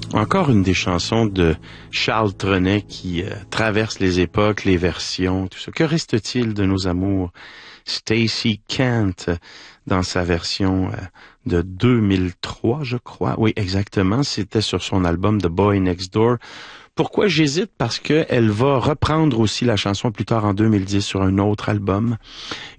Encore une des chansons de Charles Trenet qui traverse les époques, les versions, tout ça. Que reste-t-il de nos amours? Stacey Kent, dans sa version de 2003, je crois. Oui, exactement. C'était sur son album The Boy Next Door. Pourquoi j'hésite? Parce que elle va reprendre aussi la chanson plus tard en 2010 sur un autre album.